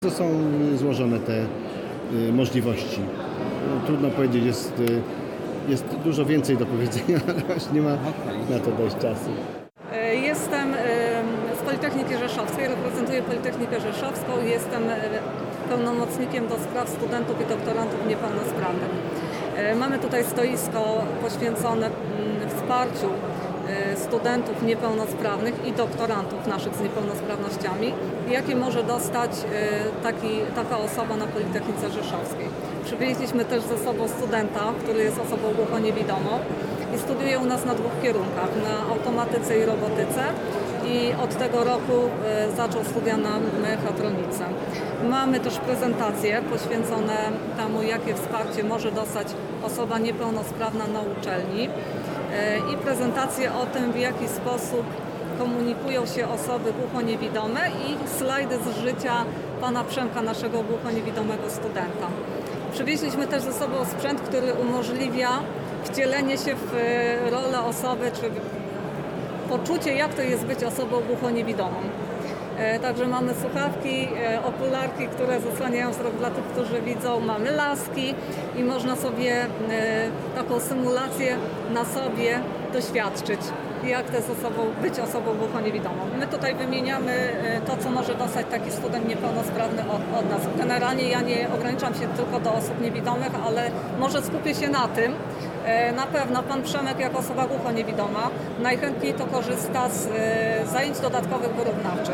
To są złożone te możliwości. Trudno powiedzieć, jest dużo więcej do powiedzenia, ale właśnie nie ma na to dość czasu. Jestem z Politechniki Rzeszowskiej, reprezentuję Politechnikę Rzeszowską i jestem pełnomocnikiem do spraw studentów i doktorantów niepełnosprawnych. Mamy tutaj stoisko poświęcone wsparciu studentów niepełnosprawnych i doktorantów naszych z niepełnosprawnościami, jakie może dostać taka osoba na Politechnice Rzeszowskiej. Przywieźliśmy też ze sobą studenta, który jest osobą głuchoniewidomą i studiuje u nas na dwóch kierunkach, na automatyce i robotyce, i od tego roku zaczął studia na mechatronice. Mamy też prezentacje poświęcone temu, jakie wsparcie może dostać osoba niepełnosprawna na uczelni, i prezentacje o tym, w jaki sposób komunikują się osoby głuchoniewidome, i slajdy z życia pana Przemka, naszego głuchoniewidomego studenta. Przywieźliśmy też ze sobą sprzęt, który umożliwia wcielenie się w rolę osoby, czy poczucie, jak to jest być osobą głuchoniewidomą. Także mamy słuchawki, okularki, które zasłaniają wzrok dla tych, którzy widzą. Mamy laski i można sobie taką symulację na sobie doświadczyć, jak to jest być osobą głuchoniewidomą. My tutaj wymieniamy to, co może dostać taki student niepełnosprawny od nas. Generalnie ja nie ograniczam się tylko do osób niewidomych, ale może skupię się na tym. Na pewno pan Przemek, jako osoba głuchoniewidoma, najchętniej to korzysta z zajęć dodatkowych wyrównawczych.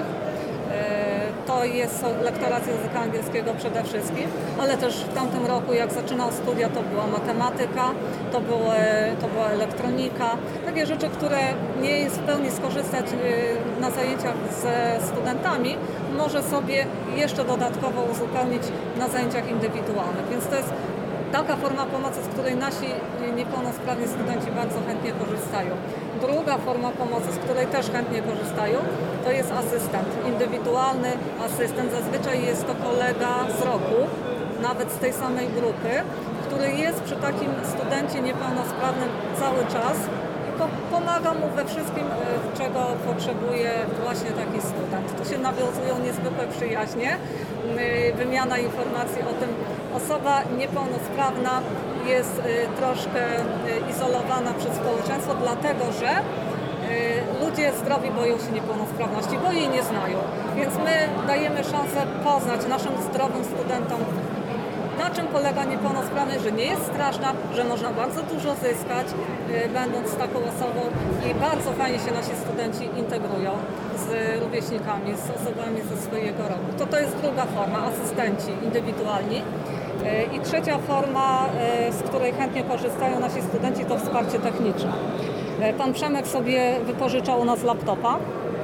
To jest lektorat języka angielskiego przede wszystkim, ale też w tamtym roku, jak zaczynał studia, to była matematyka, to była elektronika. Takie rzeczy, które nie jest w pełni skorzystać na zajęciach ze studentami, może sobie jeszcze dodatkowo uzupełnić na zajęciach indywidualnych. Więc to jest taka forma pomocy, z której nasi niepełnosprawni studenci bardzo chętnie korzystają. Druga forma pomocy, z której też chętnie korzystają, to jest asystent. Indywidualny asystent. Zazwyczaj jest to kolega z roku, nawet z tej samej grupy, który jest przy takim studencie niepełnosprawnym cały czas i pomaga mu we wszystkim, czego potrzebuje właśnie taki student. Tu się nawiązują niezwykłe przyjaźnie, wymiana informacji o tym. Osoba niepełnosprawna jest troszkę izolowana przez społeczeństwo, dlatego że ludzie zdrowi boją się niepełnosprawności, bo jej nie znają. Więc my dajemy szansę poznać naszym zdrowym studentom, na czym polega niepełnosprawność, że nie jest straszna, że można bardzo dużo zyskać, będąc taką osobą, i bardzo fajnie się nasi studenci integrują z rówieśnikami, z osobami ze swojego roku. To jest druga forma, asystenci indywidualni. I trzecia forma, z której chętnie korzystają nasi studenci, to wsparcie techniczne. Pan Przemek sobie wypożyczał u nas laptopa,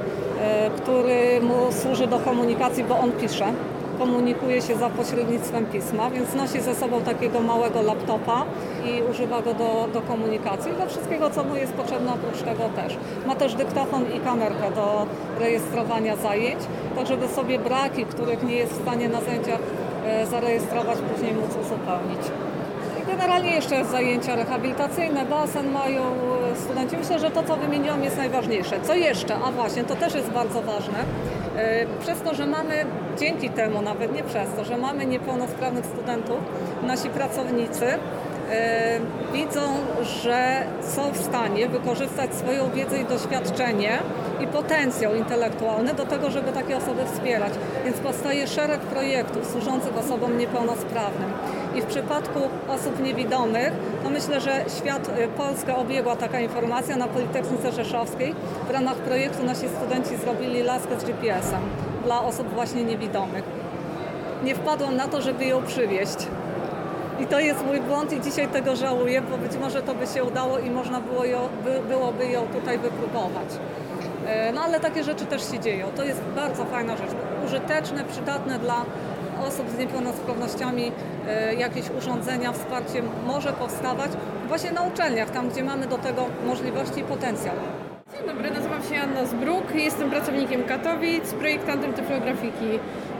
który mu służy do komunikacji, bo on pisze. Komunikuje się za pośrednictwem pisma, więc nosi ze sobą takiego małego laptopa i używa go do komunikacji i do wszystkiego, co mu jest potrzebne oprócz tego też. Ma też dyktafon i kamerkę do rejestrowania zajęć, tak żeby sobie braki, których nie jest w stanie na zajęciach zarejestrować, później móc uzupełnić. I generalnie jeszcze zajęcia rehabilitacyjne, basen mają studenci. Myślę, że to, co wymieniłam, jest najważniejsze. Co jeszcze? A właśnie, to też jest bardzo ważne. Przez to, że mamy, dzięki temu nawet nie przez to, że mamy niepełnosprawnych studentów, nasi pracownicy widzą, że są w stanie wykorzystać swoją wiedzę i doświadczenie i potencjał intelektualny do tego, żeby takie osoby wspierać. Więc powstaje szereg projektów służących osobom niepełnosprawnym. I w przypadku osób niewidomych, to myślę, że Polskę obiegła taka informacja. Na Politechnice Rzeszowskiej w ramach projektu nasi studenci zrobili laskę z GPS-em dla osób właśnie niewidomych. Nie wpadłam na to, żeby ją przywieźć. I to jest mój błąd i dzisiaj tego żałuję, bo być może to by się udało i można byłoby ją tutaj wypróbować. No ale takie rzeczy też się dzieją. To jest bardzo fajna rzecz. Użyteczne, przydatne dla osób z niepełnosprawnościami, jakieś urządzenia, wsparcie może powstawać właśnie na uczelniach, tam gdzie mamy do tego możliwości i potencjał. Dzień dobry, nazywam się Anna Zbruk, jestem pracownikiem Katowic, projektantem tyflografiki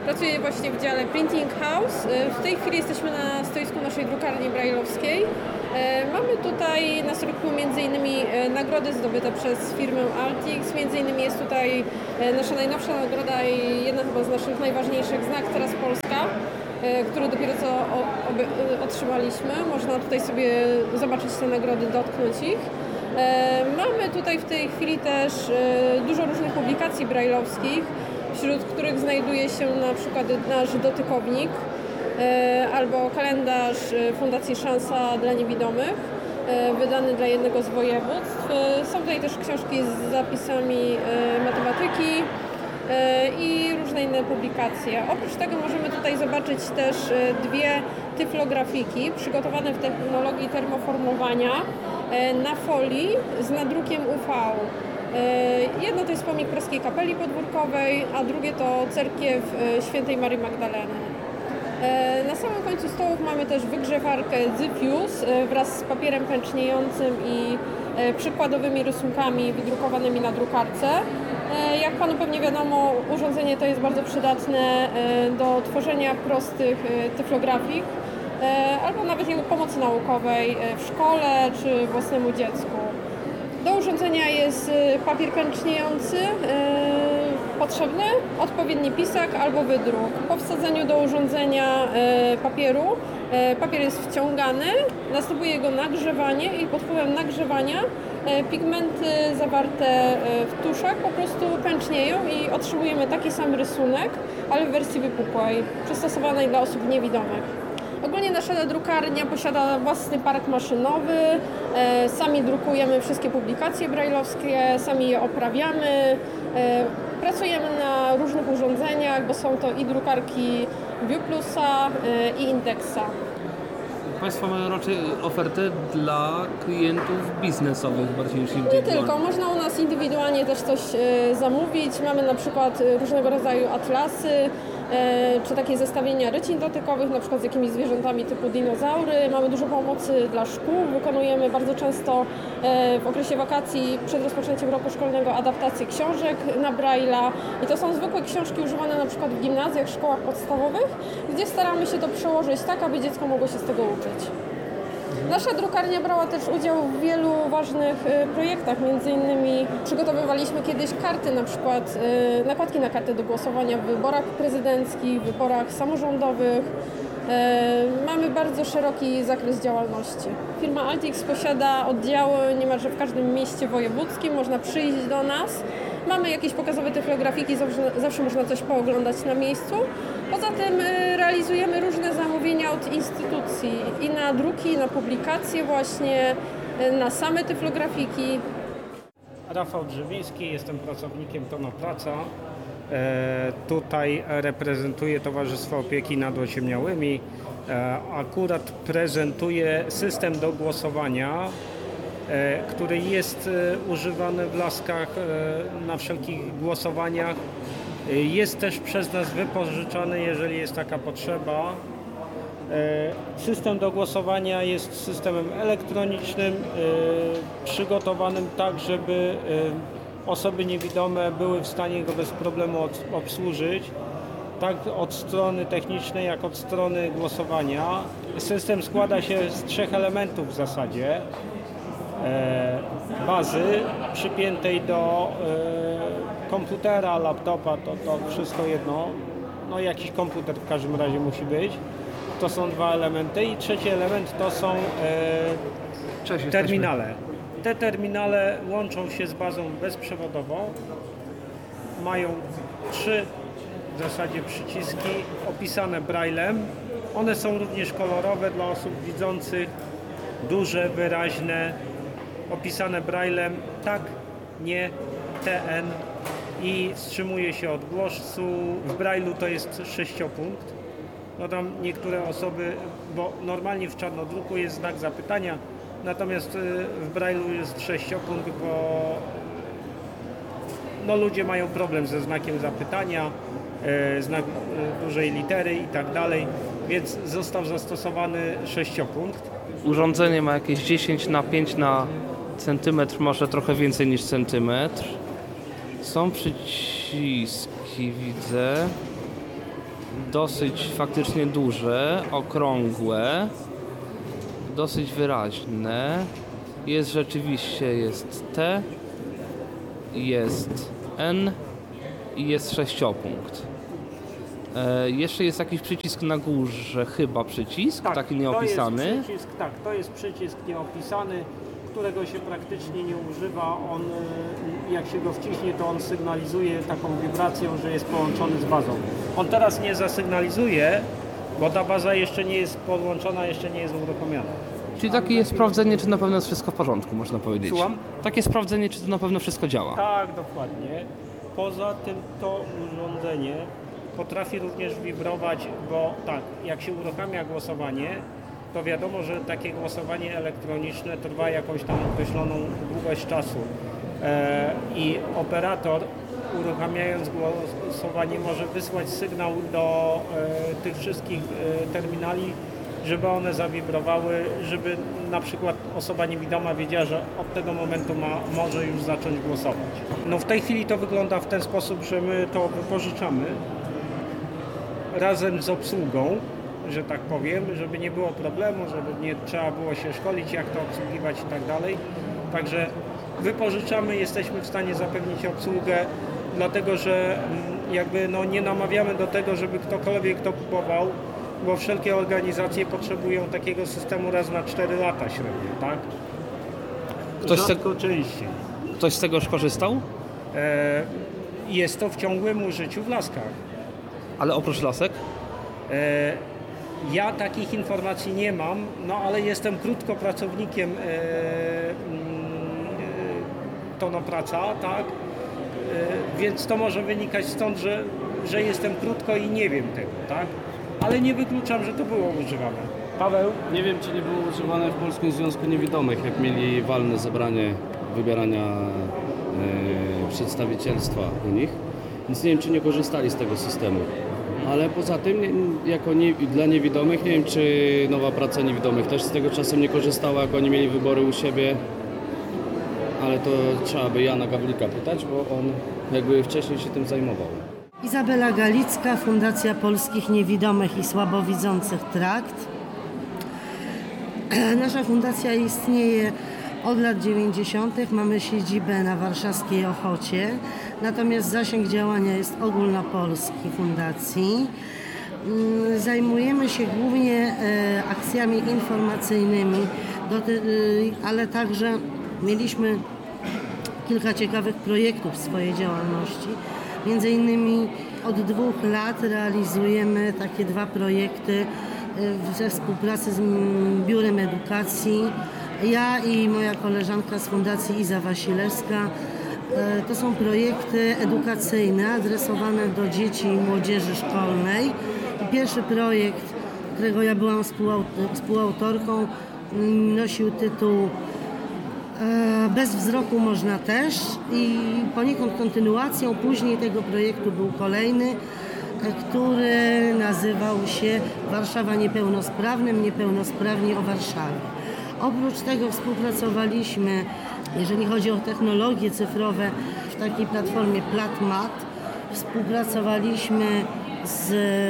Pracuję właśnie w dziale Printing House. W tej chwili jesteśmy na stoisku naszej drukarni brajlowskiej. Mamy tutaj na stolku m.in. nagrody zdobyte przez firmę Altix. M.in. jest tutaj nasza najnowsza nagroda i jedna chyba z naszych najważniejszych, Znak Teraz Polska, który dopiero co otrzymaliśmy. Można tutaj sobie zobaczyć te nagrody, dotknąć ich. Mamy tutaj w tej chwili też dużo różnych publikacji brajlowskich, wśród których znajduje się na przykład nasz dotykownik albo kalendarz Fundacji Szansa dla Niewidomych, wydany dla jednego z województw. Są tutaj też książki z zapisami matematyki i różne inne publikacje. Oprócz tego możemy tutaj zobaczyć też dwie tyflografiki przygotowane w technologii termoformowania na folii z nadrukiem UV. Jedno to jest pomnik Praskiej Kapeli Podwórkowej, a drugie to cerkiew Świętej Marii Magdaleny. Na samym końcu stołów mamy też wygrzewarkę Zyfius wraz z papierem pęczniejącym i przykładowymi rysunkami wydrukowanymi na drukarce. Jak Panu pewnie wiadomo, urządzenie to jest bardzo przydatne do tworzenia prostych tyflografik albo nawet jego pomocy naukowej w szkole czy własnemu dziecku. Do urządzenia jest papier pęczniejący potrzebny, odpowiedni pisak albo wydruk. Po wsadzeniu do urządzenia papier jest wciągany, następuje jego nagrzewanie i pod wpływem nagrzewania pigmenty zawarte w tuszach po prostu pęcznieją i otrzymujemy taki sam rysunek, ale w wersji wypukłej, przystosowanej dla osób niewidomych. Ogólnie nasza drukarnia posiada własny park maszynowy, sami drukujemy wszystkie publikacje brajlowskie, sami je oprawiamy, pracujemy na różnych urządzeniach, bo są to i drukarki ViewPlusa i Indexa. Państwo mają raczej ofertę dla klientów biznesowych bardziej niż Nie indywidualnych. tylko, można u nas indywidualnie też coś zamówić. Mamy na przykład różnego rodzaju atlasy, czy takie zestawienia rycin dotykowych, na przykład z jakimiś zwierzętami typu dinozaury. Mamy dużo pomocy dla szkół, wykonujemy bardzo często w okresie wakacji przed rozpoczęciem roku szkolnego adaptację książek na Braille'a. I to są zwykłe książki używane na przykład w gimnazjach, szkołach podstawowych, gdzie staramy się to przełożyć tak, aby dziecko mogło się z tego uczyć. Nasza drukarnia brała też udział w wielu ważnych projektach, między innymi przygotowywaliśmy kiedyś karty, na przykład nakładki na kartę do głosowania w wyborach prezydenckich, w wyborach samorządowych. Mamy bardzo szeroki zakres działalności. Firma Altix posiada oddziały niemalże w każdym mieście wojewódzkim, można przyjść do nas. Mamy jakieś pokazowe tyflografiki, zawsze można coś pooglądać na miejscu. Poza tym realizujemy różne zamówienia od instytucji i na druki, i na publikacje właśnie, na same tyflografiki. Rafał Drzewiński, jestem pracownikiem Tonopraca. Tutaj reprezentuję Towarzystwo Opieki nad Ociemniałymi. Akurat prezentuję system do głosowania, który jest używany w Laskach na wszelkich głosowaniach. Jest też przez nas wypożyczany, jeżeli jest taka potrzeba. System do głosowania jest systemem elektronicznym, przygotowanym tak, żeby osoby niewidome były w stanie go bez problemu obsłużyć, tak od strony technicznej, jak od strony głosowania. System składa się z 3 elementów w zasadzie. Bazy przypiętej do komputera, laptopa, to wszystko jedno. No jakiś komputer w każdym razie musi być. To są 2 elementy i trzeci element to są terminale. Te terminale łączą się z bazą bezprzewodową. Mają 3 w zasadzie przyciski opisane braillem. One są również kolorowe dla osób widzących, duże, wyraźne, opisane braillem tak, nie, TN i wstrzymuje się od głosu. W braillu to jest 6-punkt. No tam niektóre osoby, bo normalnie w czarnodruku jest znak zapytania, natomiast w braillu jest 6-punkt, bo no, ludzie mają problem ze znakiem zapytania, znak dużej litery i tak dalej, więc został zastosowany 6-punkt. Urządzenie ma jakieś 10 na 5 na centymetr, może trochę więcej niż centymetr. Są przyciski, widzę. dosyć faktycznie duże, okrągłe, dosyć wyraźne. Jest rzeczywiście, jest T, jest N i jest sześciopunkt. Jeszcze jest jakiś przycisk na górze, chyba przycisk, taki nieopisany. To jest przycisk nieopisany, którego się praktycznie nie używa. On, jak się go wciśnie, to on sygnalizuje taką wibracją, że jest połączony z bazą. On teraz nie zasygnalizuje, bo ta baza jeszcze nie jest podłączona, jeszcze nie jest uruchomiona. Czyli takie jest sprawdzenie, czy na pewno jest wszystko w porządku, można powiedzieć. Słucham? Takie sprawdzenie, czy to na pewno wszystko działa. Tak, dokładnie. Poza tym to urządzenie potrafi również wibrować, bo tak, jak się uruchamia głosowanie, to wiadomo, że takie głosowanie elektroniczne trwa jakąś tam określoną długość czasu i operator, uruchamiając głosowanie, może wysłać sygnał do tych wszystkich terminali, żeby one zawibrowały, żeby na przykład osoba niewidoma wiedziała, że od tego momentu może już zacząć głosować. No w tej chwili to wygląda w ten sposób, że my to wypożyczamy razem z obsługą, że tak powiem, żeby nie było problemu, żeby nie trzeba było się szkolić, jak to obsługiwać i tak dalej. Także wypożyczamy, jesteśmy w stanie zapewnić obsługę, dlatego że jakby no nie namawiamy do tego, żeby ktokolwiek to kupował, bo wszelkie organizacje potrzebują takiego systemu raz na 4 lata średnio, tak? Oczywiście. Ktoś z tego już korzystał? Jest to w ciągłym użyciu w Laskach. Ale oprócz lasek? Ja takich informacji nie mam, no ale jestem krótko pracownikiem Tonopraca, tak? Więc to może wynikać stąd, że jestem krótko i nie wiem tego, tak? Ale nie wykluczam, że to było używane. Paweł? Nie wiem, czy nie było używane w Polskim Związku Niewidomych, jak mieli walne zebranie wybierania przedstawicielstwa u nich. Więc nie wiem, czy nie korzystali z tego systemu. Ale poza tym, dla niewidomych, nie wiem, czy Nowa Praca Niewidomych też z tego czasem nie korzystała, jak oni mieli wybory u siebie. Ale to trzeba by Jana Gawlika pytać, bo on jakby wcześniej się tym zajmował. Izabela Galicka, Fundacja Polskich Niewidomych i Słabowidzących Trakt. Nasza fundacja istnieje od lat 90. Mamy siedzibę na warszawskiej Ochocie, natomiast zasięg działania jest ogólnopolski fundacji. Zajmujemy się głównie akcjami informacyjnymi, ale także mieliśmy kilka ciekawych projektów w swojej działalności. Między innymi od 2 lat realizujemy takie 2 projekty we współpracy z Biurem Edukacji. Ja i moja koleżanka z Fundacji Iza Wasilewska. To są projekty edukacyjne adresowane do dzieci i młodzieży szkolnej. Pierwszy projekt, którego ja byłam współautorką, nosił tytuł Bez wzroku można też i poniekąd kontynuacją później tego projektu był kolejny, który nazywał się Warszawa niepełnosprawnym, niepełnosprawni o Warszawie. Oprócz tego współpracowaliśmy, jeżeli chodzi o technologie cyfrowe, w takiej platformie PlatMat. Współpracowaliśmy z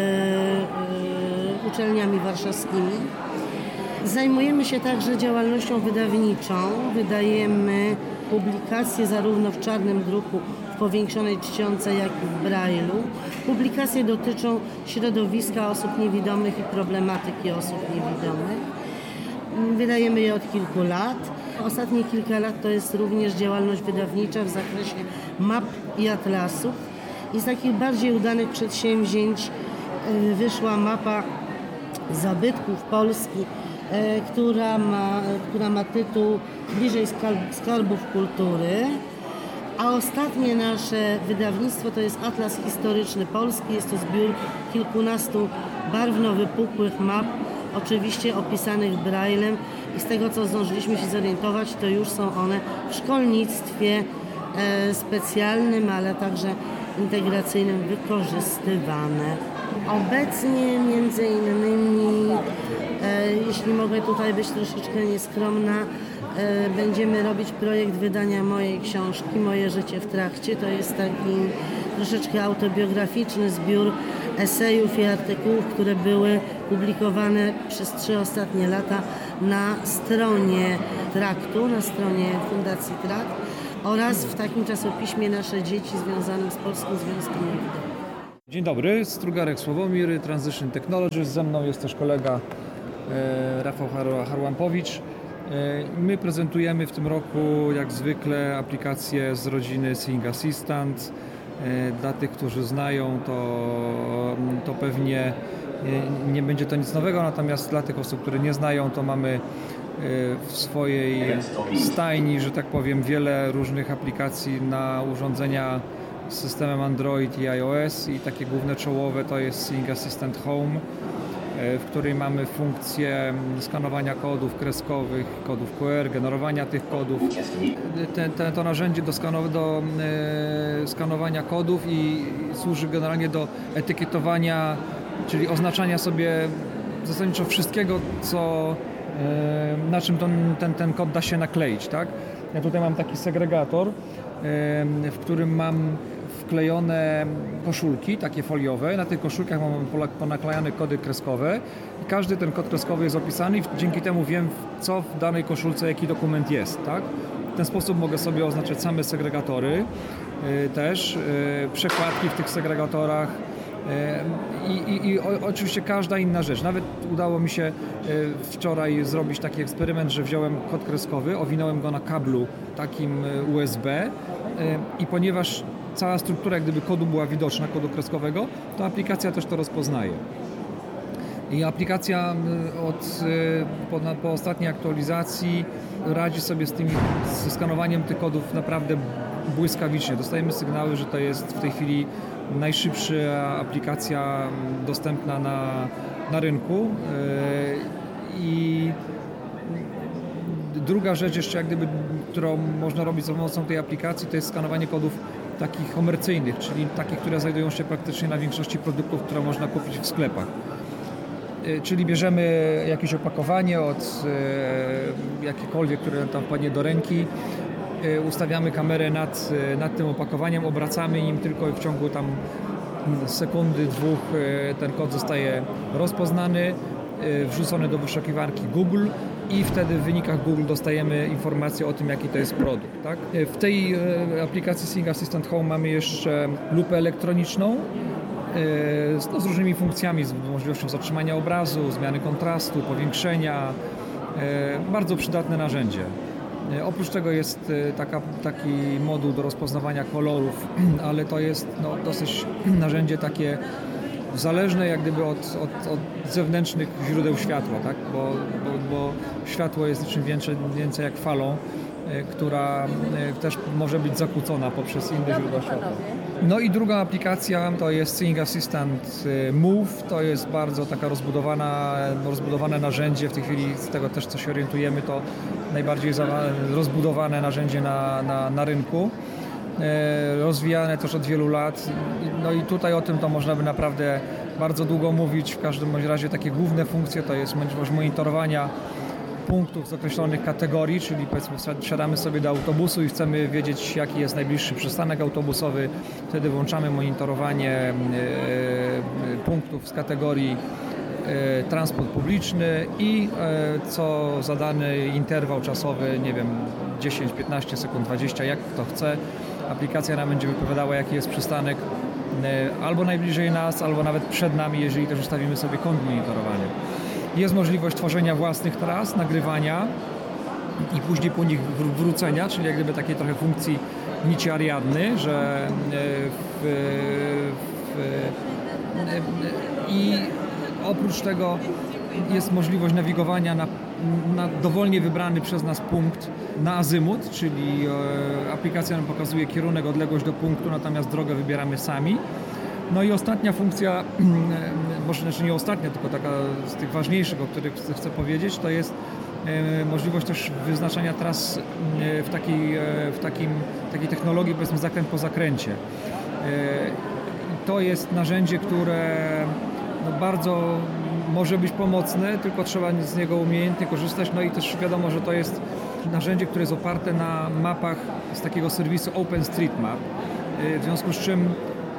uczelniami warszawskimi. Zajmujemy się także działalnością wydawniczą. Wydajemy publikacje zarówno w czarnym druku, w powiększonej czcionce, jak i w Braille'u. Publikacje dotyczą środowiska osób niewidomych i problematyki osób niewidomych. Wydajemy je od kilku lat. Ostatnie kilka lat to jest również działalność wydawnicza w zakresie map i atlasów. I z takich bardziej udanych przedsięwzięć wyszła mapa zabytków Polski, która ma tytuł Bliżej skarbów kultury. A ostatnie nasze wydawnictwo to jest Atlas Historyczny Polski. Jest to zbiór kilkunastu barwno-wypukłych map, oczywiście opisanych Braillem i z tego, co zdążyliśmy się zorientować, to już są one w szkolnictwie specjalnym, ale także integracyjnym wykorzystywane. Obecnie między innymi, jeśli mogę tutaj być troszeczkę nieskromna, będziemy robić projekt wydania mojej książki Moje życie w trakcie. To jest taki troszeczkę autobiograficzny zbiór esejów i artykułów, które były publikowane przez 3 ostatnie lata na stronie Traktu, na stronie Fundacji Trakt oraz w takim czasopiśmie Nasze Dzieci związanym z Polskim Związkiem Niewidomych. Dzień dobry, Strugarek Sławomir, Transition Technologies. Ze mną jest też kolega Rafał Harłampowicz. My prezentujemy w tym roku, jak zwykle, aplikacje z rodziny Seeing Assistant. Dla tych, którzy znają, to pewnie nie będzie to nic nowego, natomiast dla tych osób, które nie znają, to mamy w swojej stajni, że tak powiem, wiele różnych aplikacji na urządzenia z systemem Android i iOS i takie główne czołowe to jest Seeing Assistant Home, w której mamy funkcję skanowania kodów kreskowych, kodów QR, generowania tych kodów. To narzędzie do skanowania kodów i służy generalnie do etykietowania, czyli oznaczania sobie zasadniczo wszystkiego, na czym ten kod da się nakleić. Tak? Ja tutaj mam taki segregator, w którym mam wklejone koszulki, takie foliowe. Na tych koszulkach mam ponaklejane kody kreskowe i każdy ten kod kreskowy jest opisany i dzięki temu wiem, co w danej koszulce, jaki dokument jest. Tak? W ten sposób mogę sobie oznaczać same segregatory, też przekładki w tych segregatorach i oczywiście każda inna rzecz. Nawet udało mi się wczoraj zrobić taki eksperyment, że wziąłem kod kreskowy, owinąłem go na kablu takim USB i ponieważ cała struktura jak gdyby kodu była widoczna, kodu kreskowego, to aplikacja też to rozpoznaje. I aplikacja po ostatniej aktualizacji radzi sobie ze skanowaniem tych kodów naprawdę błyskawicznie. Dostajemy sygnały, że to jest w tej chwili najszybsza aplikacja dostępna na rynku. I druga rzecz jeszcze, jak gdyby, którą można robić za pomocą tej aplikacji, to jest skanowanie kodów takich komercyjnych, czyli takich, które znajdują się praktycznie na większości produktów, które można kupić w sklepach. Czyli bierzemy jakieś opakowanie od jakiekolwiek, które tam wpadnie do ręki, ustawiamy kamerę nad tym opakowaniem, obracamy nim tylko i w ciągu tam sekundy, 2 ten kod zostaje rozpoznany, wrzucony do wyszukiwarki Google i wtedy w wynikach Google dostajemy informację o tym, jaki to jest produkt. Tak? W tej aplikacji Seeing Assistant Home mamy jeszcze lupę elektroniczną z różnymi funkcjami, z możliwością zatrzymania obrazu, zmiany kontrastu, powiększenia. Bardzo przydatne narzędzie. Oprócz tego jest taki moduł do rozpoznawania kolorów, ale to jest dosyć narzędzie takie zależne jak gdyby od zewnętrznych źródeł światła, tak? Bo światło jest niczym więcej jak falą, która też może być zakłócona poprzez inne źródła światła. No i druga aplikacja to jest Seeing Assistant Move, to jest bardzo taka rozbudowane narzędzie, w tej chwili z tego też co się orientujemy, to najbardziej rozbudowane narzędzie na rynku. Rozwijane też od wielu lat. No i tutaj o tym to można by naprawdę bardzo długo mówić. W każdym bądź razie takie główne funkcje to jest możliwość monitorowania punktów z określonych kategorii, czyli powiedzmy wsiadamy sobie do autobusu i chcemy wiedzieć, jaki jest najbliższy przystanek autobusowy. Wtedy włączamy monitorowanie punktów z kategorii transport publiczny i co za dany interwał czasowy, nie wiem, 10, 15 sekund, 20, jak kto chce, aplikacja nam będzie wypowiadała, jaki jest przystanek albo najbliżej nas, albo nawet przed nami, jeżeli też ustawimy sobie kąt monitorowany. Jest możliwość tworzenia własnych tras, nagrywania i później po nich wrócenia, czyli jak gdyby takiej trochę funkcji nici Ariadny, że i oprócz tego jest możliwość nawigowania na dowolnie wybrany przez nas punkt na azymut, czyli aplikacja nam pokazuje kierunek, odległość do punktu, natomiast drogę wybieramy sami. No i ostatnia funkcja, może znaczy nie ostatnia, tylko taka z tych ważniejszych, o których chcę powiedzieć, to jest możliwość też wyznaczania tras w takiej technologii, powiedzmy zakręt po zakręcie. To jest narzędzie, które bardzo może być pomocne, tylko trzeba z niego umiejętnie korzystać. No i też wiadomo, że to jest narzędzie, które jest oparte na mapach z takiego serwisu OpenStreetMap. W związku z czym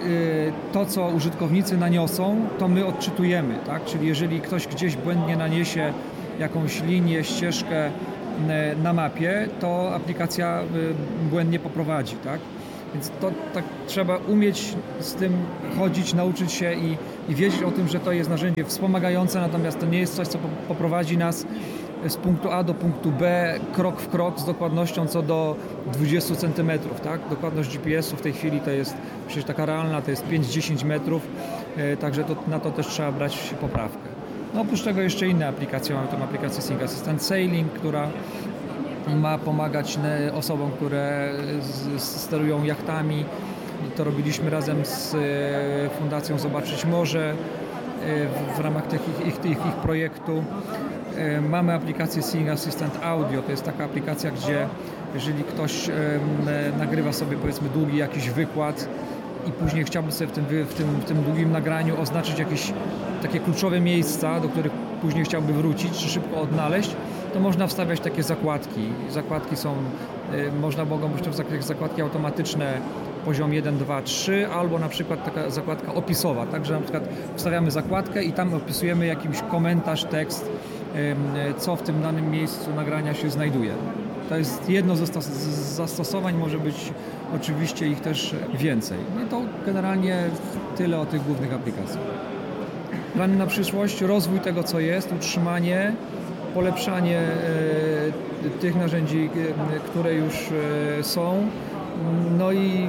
to, co użytkownicy naniosą, to my odczytujemy, tak? Czyli jeżeli ktoś gdzieś błędnie naniesie jakąś linię, ścieżkę na mapie, to aplikacja błędnie poprowadzi, tak? Więc to tak trzeba umieć z tym chodzić, nauczyć się i wiedzieć o tym, że to jest narzędzie wspomagające, natomiast to nie jest coś, co poprowadzi nas z punktu A do punktu B krok w krok z dokładnością co do 20 cm, tak? Dokładność GPS-u w tej chwili to jest przecież taka realna, to jest 5-10 metrów, także na to też trzeba brać poprawkę. No oprócz tego jeszcze inne aplikacje, mamy tą aplikację Sync Assistant Sailing, która ma pomagać osobom, które sterują jachtami. To robiliśmy razem z Fundacją Zobaczyć Morze w ramach ich projektu. Mamy aplikację Sync Assistant Audio, to jest taka aplikacja, gdzie jeżeli ktoś nagrywa sobie powiedzmy długi jakiś wykład i później chciałby sobie w tym długim nagraniu oznaczyć jakieś takie kluczowe miejsca, do których później chciałby wrócić, czy szybko odnaleźć, to można wstawiać takie zakładki. Zakładki są, mogą być to zakładki automatyczne poziom 1, 2, 3 albo na przykład taka zakładka opisowa, także na przykład wstawiamy zakładkę i tam opisujemy jakiś komentarz, tekst, co w tym danym miejscu nagrania się znajduje. To jest jedno z zastosowań, może być oczywiście ich też więcej. No to generalnie tyle o tych głównych aplikacjach. Plany na przyszłość, rozwój tego, co jest, utrzymanie, polepszanie tych narzędzi, które już są. No i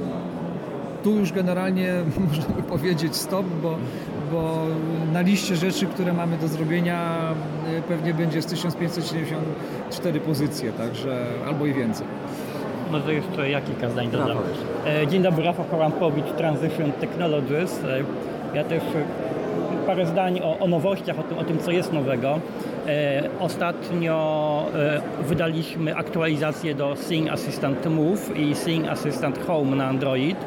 tu już generalnie można by powiedzieć stop, bo na liście rzeczy, które mamy do zrobienia, pewnie będzie z 1574 pozycje, także albo i więcej. Może jeszcze ja kilka zdań dodam. Dzień dobry, Rafał Kołampowicz, Transition Technologies. Ja też parę zdań o nowościach, o tym, co jest nowego. Ostatnio wydaliśmy aktualizację do Sync Assistant Move i Sync Assistant Home na Android.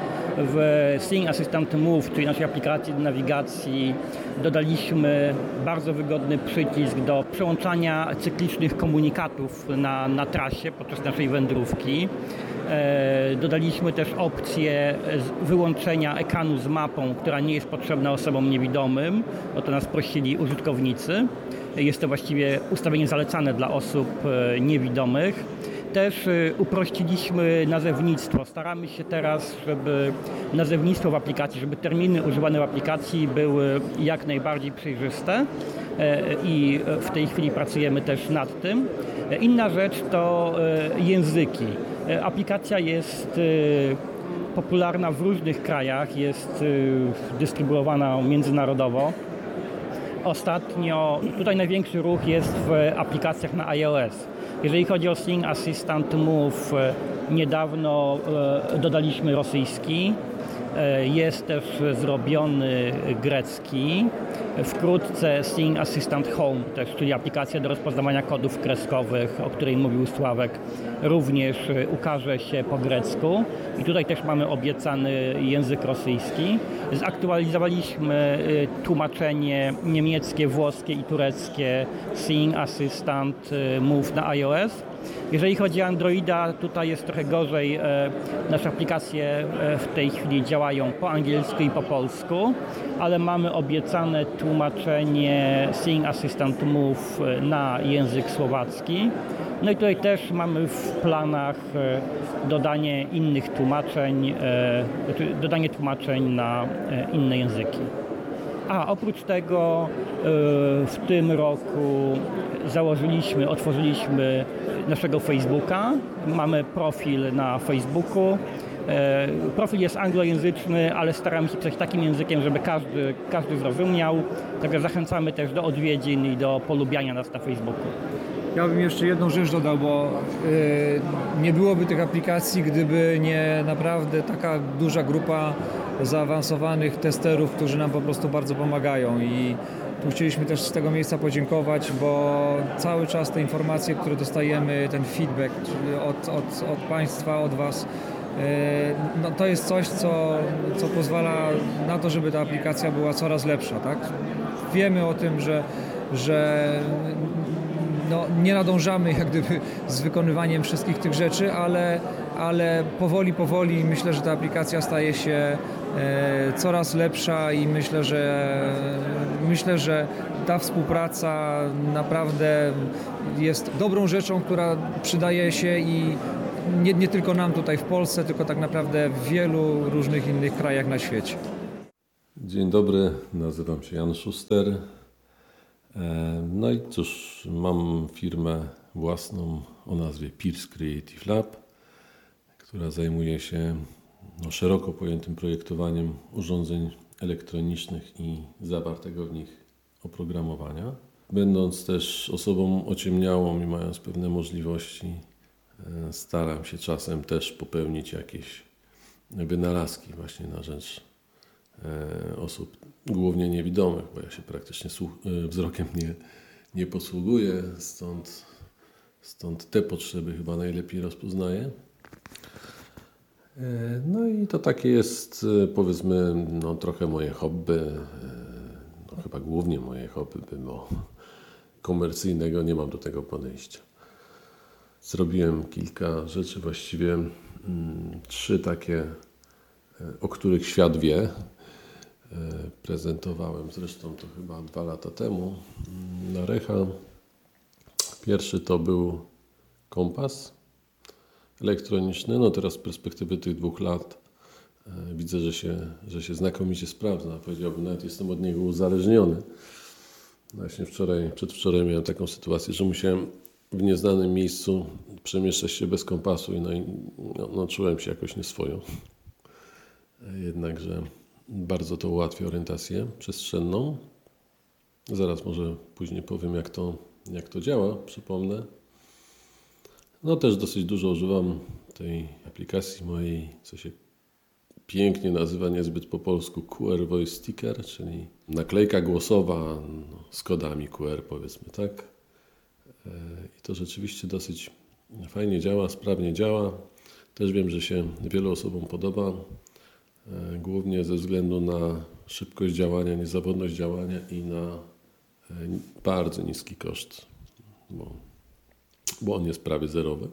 W Sync Assistant Move, czyli naszej aplikacji do nawigacji, dodaliśmy bardzo wygodny przycisk do przełączania cyklicznych komunikatów na trasie podczas naszej wędrówki. Dodaliśmy też opcję wyłączenia ekranu z mapą, która nie jest potrzebna osobom niewidomym. O to nas prosili użytkownicy. Jest to właściwie ustawienie zalecane dla osób niewidomych. Też uprościliśmy nazewnictwo. Staramy się teraz, żeby nazewnictwo w aplikacji, żeby terminy używane w aplikacji były jak najbardziej przejrzyste i w tej chwili pracujemy też nad tym. Inna rzecz to języki. Aplikacja jest popularna w różnych krajach, jest dystrybuowana międzynarodowo. Ostatnio tutaj największy ruch jest w aplikacjach na iOS. Jeżeli chodzi o Sync Assistant Move, niedawno dodaliśmy rosyjski, jest też zrobiony grecki. Wkrótce Sync Assistant Home, też, czyli aplikacja do rozpoznawania kodów kreskowych, o której mówił Sławek, również ukaże się po grecku. I tutaj też mamy obiecany język rosyjski. Zaktualizowaliśmy tłumaczenie niemieckie, włoskie i tureckie Sync Assistant Move na iOS. Jeżeli chodzi o Androida, tutaj jest trochę gorzej. Nasze aplikacje w tej chwili działają po angielsku i po polsku, ale mamy obiecane tłumaczenie Sync Assistant Move na język słowacki. No i tutaj też mamy w planach dodanie innych tłumaczeń, dodanie tłumaczeń na inne języki. A oprócz tego w tym roku otworzyliśmy naszego Facebooka. Mamy profil na Facebooku. Profil jest anglojęzyczny, ale staramy się pisać takim językiem, żeby każdy zrozumiał. Także zachęcamy też do odwiedzin i do polubiania nas na Facebooku. Ja bym jeszcze jedną rzecz dodał, bo nie byłoby tych aplikacji, gdyby nie naprawdę taka duża grupa zaawansowanych testerów, którzy nam po prostu bardzo pomagają i tu chcieliśmy też z tego miejsca podziękować, bo cały czas te informacje, które dostajemy, ten feedback od Państwa, od Was, no to jest coś, co pozwala na to, żeby ta aplikacja była coraz lepsza, tak? Wiemy o tym, że no, nie nadążamy jak gdyby z wykonywaniem wszystkich tych rzeczy, ale ale powoli myślę, że ta aplikacja staje się coraz lepsza i myślę, że ta współpraca naprawdę jest dobrą rzeczą, która przydaje się i nie tylko nam tutaj w Polsce, tylko tak naprawdę w wielu różnych innych krajach na świecie. Dzień dobry, nazywam się Jan Szuster. No i cóż, mam firmę własną o nazwie Pierce Creative Lab, która zajmuje się szeroko pojętym projektowaniem urządzeń elektronicznych i zawartego w nich oprogramowania. Będąc też osobą ociemniałą i mając pewne możliwości, staram się czasem też popełnić jakieś wynalazki właśnie na rzecz osób głównie niewidomych, bo ja się praktycznie wzrokiem nie posługuję, stąd te potrzeby chyba najlepiej rozpoznaję. No i to takie jest, powiedzmy, trochę moje hobby, chyba głównie moje hobby, bo komercyjnego nie mam do tego podejścia. Zrobiłem kilka rzeczy, właściwie 3 takie, o których świat wie. Prezentowałem zresztą to chyba 2 lata temu na Recha. Pierwszy to był kompas elektroniczny. No teraz z perspektywy tych 2 lat widzę, że się znakomicie sprawdza. Powiedziałbym, nawet jestem od niego uzależniony. Właśnie przedwczoraj miałem taką sytuację, że musiałem w nieznanym miejscu przemieszczać się bez kompasu i czułem się jakoś nieswojo. Jednakże bardzo to ułatwia orientację przestrzenną. Zaraz może później powiem, jak to działa, przypomnę. Też dosyć dużo używam tej aplikacji mojej, co się pięknie nazywa niezbyt po polsku QR Voice Sticker, czyli naklejka głosowa z kodami QR, powiedzmy, tak? I to rzeczywiście dosyć fajnie działa, sprawnie działa. Też wiem, że się wielu osobom podoba, głównie ze względu na szybkość działania, niezawodność działania i na bardzo niski koszt, bo on jest prawie zerowy.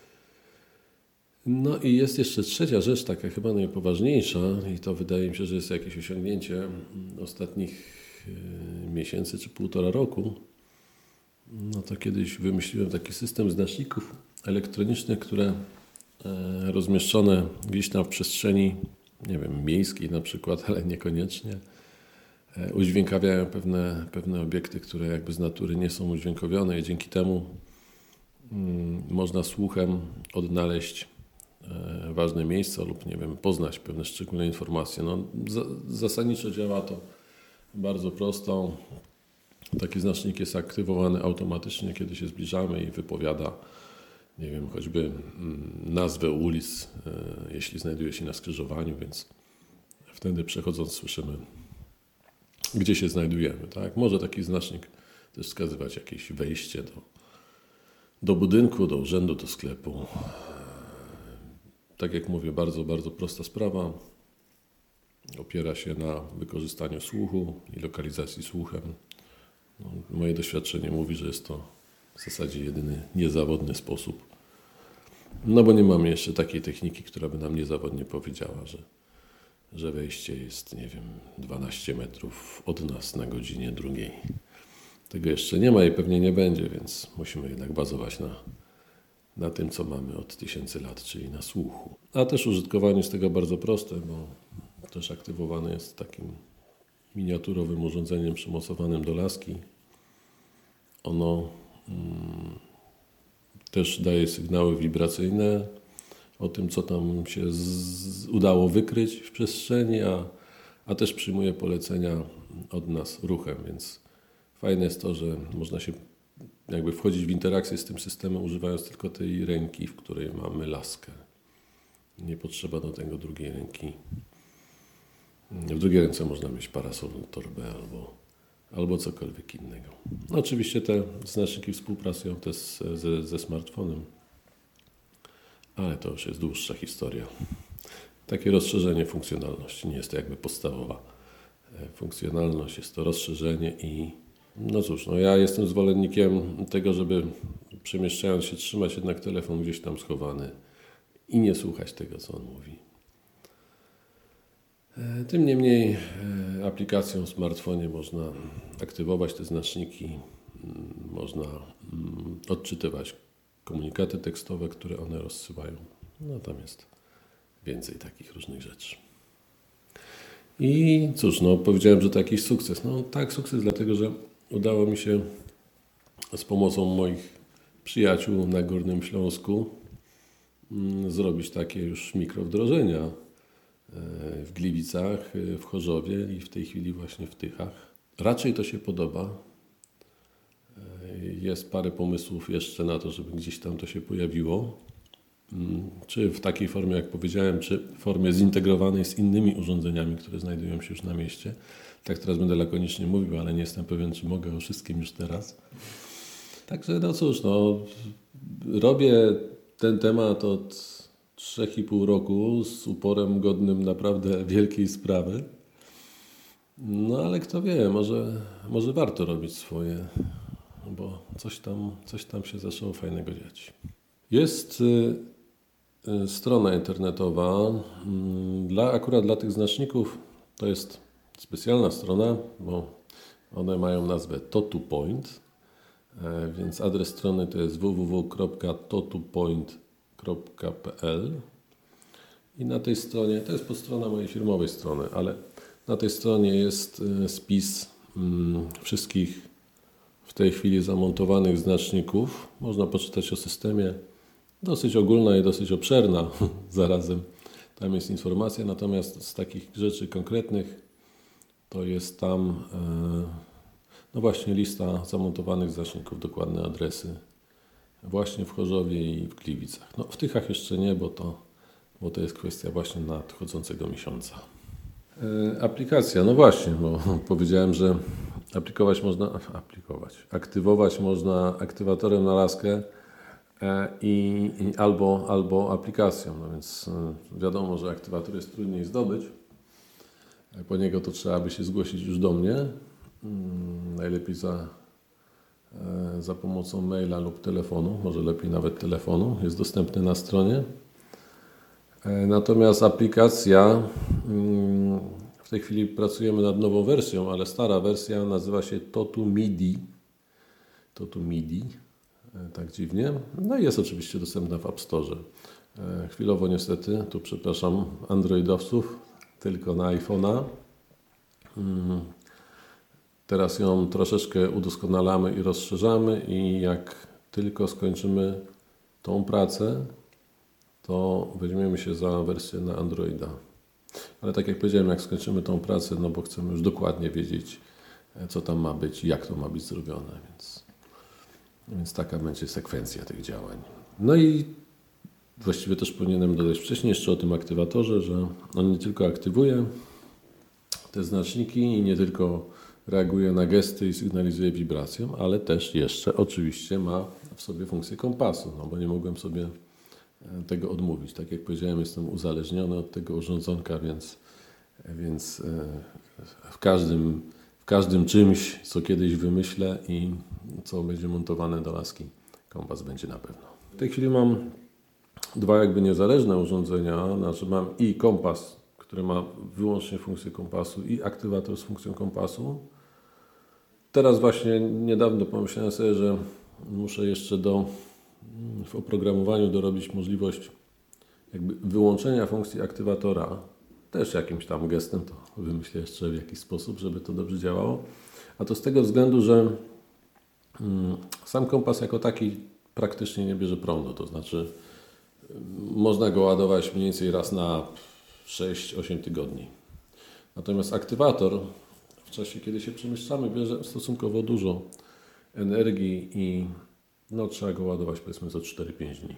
No i jest jeszcze trzecia rzecz, taka chyba najpoważniejsza, i to wydaje mi się, że jest jakieś osiągnięcie ostatnich miesięcy czy 1,5 roku. To kiedyś wymyśliłem taki system znaczników elektronicznych, które rozmieszczone gdzieś tam w przestrzeni, nie wiem, miejskiej na przykład, ale niekoniecznie, udźwiękawiają pewne obiekty, które jakby z natury nie są udźwiękowione i dzięki temu można słuchem odnaleźć ważne miejsca lub, nie wiem, poznać pewne szczególne informacje. Zasadniczo działa to bardzo prosto. Taki znacznik jest aktywowany automatycznie, kiedy się zbliżamy i wypowiada, nie wiem, choćby nazwę ulic, jeśli znajduje się na skrzyżowaniu, więc wtedy przechodząc słyszymy, gdzie się znajdujemy. Tak? Może taki znacznik też wskazywać jakieś wejście do budynku, do urzędu, do sklepu. Tak jak mówię, bardzo, bardzo prosta sprawa. Opiera się na wykorzystaniu słuchu i lokalizacji słuchem. Moje doświadczenie mówi, że jest to w zasadzie jedyny niezawodny sposób. Bo nie mamy jeszcze takiej techniki, która by nam niezawodnie powiedziała, że wejście jest, nie wiem, 12 metrów od nas na godzinie 2. Tego jeszcze nie ma i pewnie nie będzie, więc musimy jednak bazować na tym, co mamy od 1000 lat, czyli na słuchu. A też użytkowanie jest tego bardzo proste, bo też aktywowany jest takim miniaturowym urządzeniem przymocowanym do laski. Ono też daje sygnały wibracyjne o tym, co tam się udało wykryć w przestrzeni, a też przyjmuje polecenia od nas ruchem, więc fajne jest to, że można się jakby wchodzić w interakcję z tym systemem, używając tylko tej ręki, w której mamy laskę. Nie potrzeba do tego drugiej ręki. W drugiej ręce można mieć parasol, torbę albo cokolwiek innego. Oczywiście te znaczniki współpracują też ze smartfonem, ale to już jest dłuższa historia. Takie rozszerzenie funkcjonalności, nie jest to jakby podstawowa funkcjonalność, jest to rozszerzenie i ja jestem zwolennikiem tego, żeby przemieszczając się trzymać jednak telefon gdzieś tam schowany i nie słuchać tego, co on mówi. Tym niemniej aplikacją w smartfonie można aktywować te znaczniki, można odczytywać komunikaty tekstowe, które one rozsyłają. No tam jest więcej takich różnych rzeczy. I cóż, powiedziałem, że to jakiś sukces. Tak, sukces dlatego, że udało mi się z pomocą moich przyjaciół na Górnym Śląsku zrobić takie już mikrowdrożenia w Gliwicach, w Chorzowie i w tej chwili właśnie w Tychach. Raczej to się podoba. Jest parę pomysłów jeszcze na to, żeby gdzieś tam to się pojawiło. Czy w takiej formie, jak powiedziałem, czy w formie zintegrowanej z innymi urządzeniami, które znajdują się już na mieście. Tak teraz będę lakonicznie mówił, ale nie jestem pewien, czy mogę o wszystkim już teraz. Także robię ten temat od 3,5 roku z uporem godnym naprawdę wielkiej sprawy. Ale kto wie, może warto robić swoje, bo coś tam się zaczęło fajnego dziać. Jest strona internetowa, akurat dla tych znaczników to jest specjalna strona, bo one mają nazwę TotuPoint, więc adres strony to jest www.totupoint.pl i na tej stronie, to jest podstrona mojej firmowej strony, ale na tej stronie jest spis wszystkich w tej chwili zamontowanych znaczników. Można poczytać o systemie, dosyć ogólna i dosyć obszerna zarazem. Tam jest informacja, natomiast z takich rzeczy konkretnych to jest tam właśnie lista zamontowanych znaczników, dokładne adresy właśnie w Chorzowie i w Gliwicach. W Tychach jeszcze nie, bo to jest kwestia właśnie nadchodzącego miesiąca. Aplikacja, właśnie, bo powiedziałem, że aktywować można aktywatorem na laskę albo aplikacją. Więc wiadomo, że aktywator jest trudniej zdobyć. Po niego to trzeba by się zgłosić już do mnie. Najlepiej za pomocą maila lub telefonu, może lepiej nawet telefonu. Jest dostępny na stronie. Natomiast aplikacja, w tej chwili pracujemy nad nową wersją, ale stara wersja nazywa się TotuMidi. Tak dziwnie. I jest oczywiście dostępna w App Store. Chwilowo niestety, tu przepraszam androidowców, tylko na iPhone'a. Teraz ją troszeczkę udoskonalamy i rozszerzamy i jak tylko skończymy tą pracę, to weźmiemy się za wersję na Androida. Ale tak jak powiedziałem, jak skończymy tą pracę, bo chcemy już dokładnie wiedzieć, co tam ma być i jak to ma być zrobione. Więc taka będzie sekwencja tych działań. I właściwie też powinienem dodać wcześniej jeszcze o tym aktywatorze, że on nie tylko aktywuje te znaczniki i nie tylko reaguje na gesty i sygnalizuje wibracją, ale też jeszcze oczywiście ma w sobie funkcję kompasu, bo nie mogłem sobie tego odmówić. Tak jak powiedziałem, jestem uzależniony od tego urządzonka, więc w każdym czymś, co kiedyś wymyślę i co będzie montowane do laski, kompas będzie na pewno. W tej chwili mam dwa niezależne urządzenia, mam i kompas, który ma wyłącznie funkcję kompasu i aktywator z funkcją kompasu. Teraz właśnie niedawno pomyślałem sobie, że muszę jeszcze w oprogramowaniu dorobić możliwość wyłączenia funkcji aktywatora, też jakimś tam gestem, to wymyślę jeszcze w jakiś sposób, żeby to dobrze działało. A to z tego względu, że sam kompas jako taki praktycznie nie bierze prądu, to znaczy można go ładować mniej więcej raz na 6-8 tygodni. Natomiast aktywator w czasie, kiedy się przemieszczamy, bierze stosunkowo dużo energii i trzeba go ładować powiedzmy za 4-5 dni.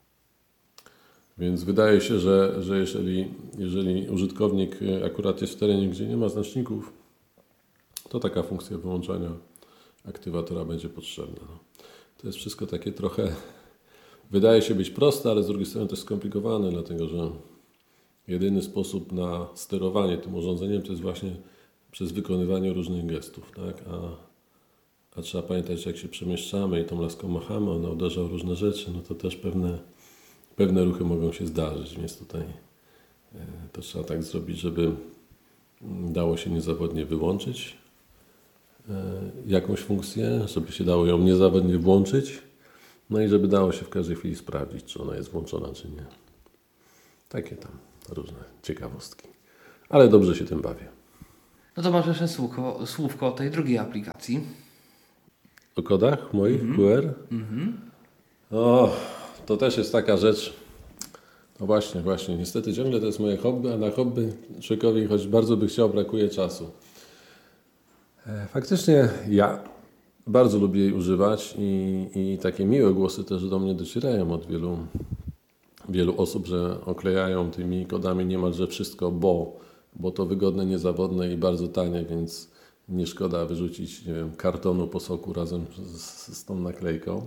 Więc wydaje się, że jeżeli użytkownik akurat jest w terenie, gdzie nie ma znaczników, to taka funkcja wyłączania aktywatora będzie potrzebna. To jest wszystko takie trochę, wydaje się być proste, ale z drugiej strony też skomplikowane, dlatego że jedyny sposób na sterowanie tym urządzeniem to jest właśnie przez wykonywanie różnych gestów, tak? A trzeba pamiętać, że jak się przemieszczamy i tą laską machamy, ona uderza w różne rzeczy, to też pewne ruchy mogą się zdarzyć, więc tutaj to trzeba tak zrobić, żeby dało się niezawodnie wyłączyć jakąś funkcję, żeby się dało ją niezawodnie włączyć, no i żeby dało się w każdej chwili sprawdzić, czy ona jest włączona, czy nie. Takie tam różne ciekawostki. Ale dobrze się tym bawię. No to może jeszcze słówko o tej drugiej aplikacji. O kodach moich QR? O, to też jest taka rzecz. No właśnie. Niestety ciągle to jest moje hobby, a na hobby człowiekowi, choć bardzo by chciał, brakuje czasu. Faktycznie ja bardzo lubię jej używać i takie miłe głosy też do mnie docierają od wielu osób, że oklejają tymi kodami niemalże wszystko, bo to wygodne, niezawodne i bardzo tanie, więc nie szkoda wyrzucić, nie wiem, kartonu po soku razem z tą naklejką.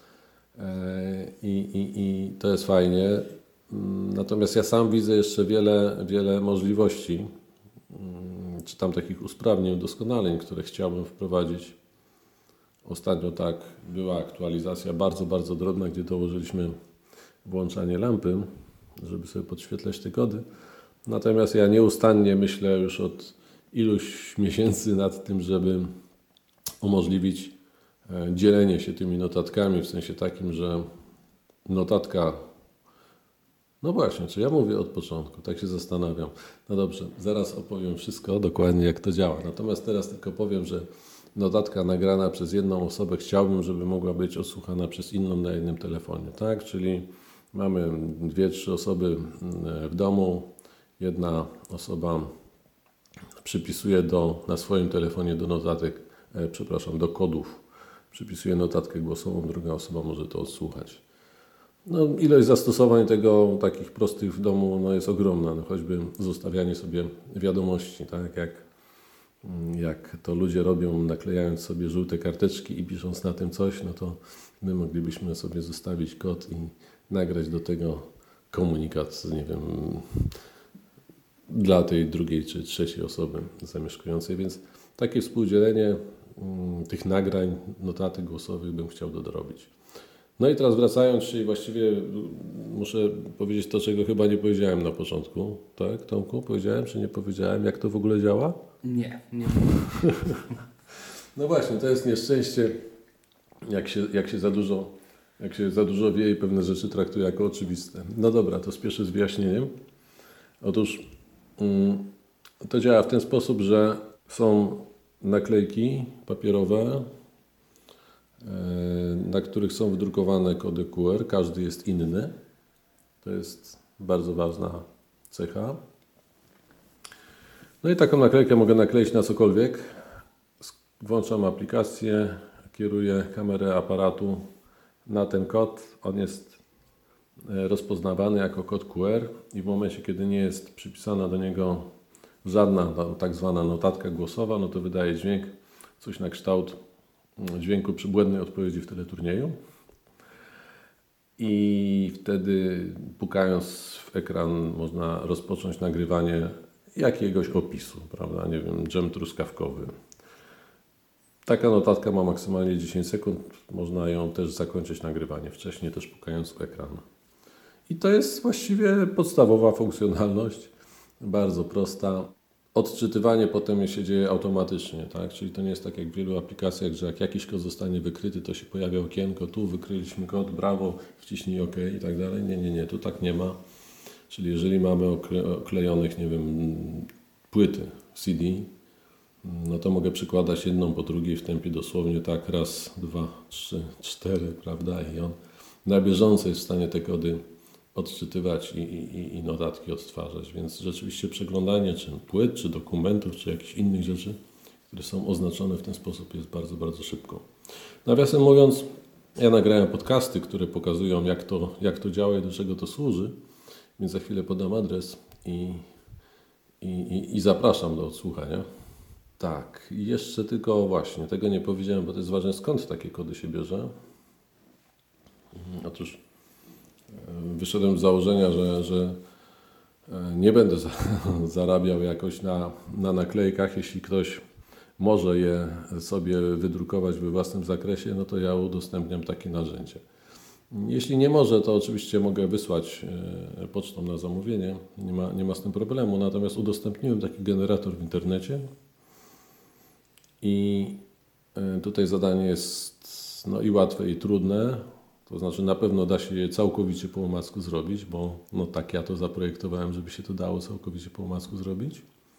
I to jest fajnie. Natomiast ja sam widzę jeszcze wiele możliwości, czy tam takich usprawnień, udoskonaleń, które chciałbym wprowadzić. Ostatnio tak była aktualizacja bardzo, bardzo drobna, gdzie dołożyliśmy włączanie lampy, żeby sobie podświetlać te kody. Natomiast ja nieustannie myślę już od iluś miesięcy nad tym, żeby umożliwić dzielenie się tymi notatkami, w sensie takim, że notatka, no właśnie, czy ja mówię od początku, tak się zastanawiam. No dobrze, zaraz opowiem wszystko dokładnie, jak to działa. Natomiast teraz tylko powiem, że notatka nagrana przez jedną osobę chciałbym, żeby mogła być odsłuchana przez inną na jednym telefonie, tak? Czyli mamy 2-3 osoby w domu, jedna osoba przypisuje na swoim telefonie do notatek, do kodów, przypisuje notatkę głosową, druga osoba może to odsłuchać. No, ilość zastosowań tego takich prostych w domu jest ogromna, choćby zostawianie sobie wiadomości, tak? Jak to ludzie robią, naklejając sobie żółte karteczki i pisząc na tym coś, no to my moglibyśmy sobie zostawić kod i nagrać do tego komunikat, nie wiem, dla tej drugiej czy trzeciej osoby zamieszkującej, więc takie współdzielenie tych nagrań, notatek głosowych bym chciał dorobić. No i teraz wracając, czyli właściwie muszę powiedzieć to, czego chyba nie powiedziałem na początku, tak, Tomku? Powiedziałem, czy nie powiedziałem, jak to w ogóle działa? Nie. No właśnie, to jest nieszczęście, jak się za dużo wie i pewne rzeczy traktuje jako oczywiste. No dobra, to spieszę z wyjaśnieniem. Otóż to działa w ten sposób, że są naklejki papierowe, na których są wydrukowane kody QR. Każdy jest inny. To jest bardzo ważna cecha. No i taką naklejkę mogę nakleić na cokolwiek. Włączam aplikację, kieruję kamerę aparatu na ten kod. On jest rozpoznawany jako kod QR i w momencie, kiedy nie jest przypisana do niego żadna tak zwana notatka głosowa, no to wydaje dźwięk, coś na kształt dźwięku przybłędnej odpowiedzi w teleturnieju. I wtedy, pukając w ekran, można rozpocząć nagrywanie jakiegoś opisu, prawda? Nie wiem, dżem truskawkowy. Taka notatka ma maksymalnie 10 sekund. Można ją też zakończyć nagrywanie wcześniej, też pukając w ekran. I to jest właściwie podstawowa funkcjonalność, bardzo prosta. Odczytywanie potem się dzieje automatycznie, tak? Czyli to nie jest tak jak w wielu aplikacjach, że jak jakiś kod zostanie wykryty, to się pojawia okienko, tu wykryliśmy kod, brawo, wciśnij OK i tak dalej. Nie, tu tak nie ma. Czyli jeżeli mamy oklejonych, nie wiem, płyty CD, no to mogę przykładać jedną po drugiej w tempie dosłownie tak, 1, 2, 3, 4, prawda? I on na bieżąco jest w stanie te kody odczytywać i notatki odtwarzać, więc rzeczywiście przeglądanie czy płyt, czy dokumentów, czy jakichś innych rzeczy, które są oznaczone w ten sposób, jest bardzo, bardzo szybko. Nawiasem mówiąc, ja nagrałem podcasty, które pokazują, jak to działa i do czego to służy, więc za chwilę podam adres i zapraszam do odsłuchania. Tak, i jeszcze tylko właśnie, tego nie powiedziałem, bo to jest ważne, skąd takie kody się bierze. Otóż wyszedłem z założenia, że nie będę zarabiał jakoś na naklejkach. Jeśli ktoś może je sobie wydrukować we własnym zakresie, no to ja udostępniam takie narzędzie. Jeśli nie może, to oczywiście mogę wysłać pocztą na zamówienie, nie ma z tym problemu, natomiast udostępniłem taki generator w internecie i tutaj zadanie jest i łatwe i trudne, to znaczy na pewno da się je całkowicie po omacku zrobić, bo tak ja to zaprojektowałem, żeby się to dało całkowicie po omacku zrobić.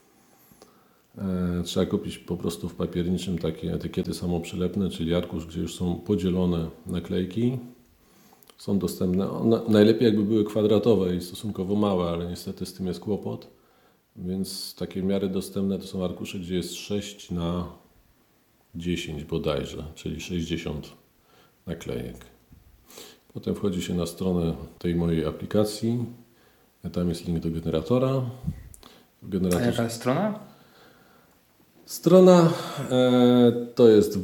Trzeba kupić po prostu w papierniczym takie etykiety samoprzylepne, czyli arkusz, gdzie już są podzielone naklejki. Są dostępne, najlepiej jakby były kwadratowe i stosunkowo małe, ale niestety z tym jest kłopot. Więc takie w miarę dostępne to są arkusze, gdzie jest 6x10 bodajże, czyli 60 naklejek. Potem wchodzi się na stronę tej mojej aplikacji. Tam jest link do generatora. A jaka jest strona? Strona to jest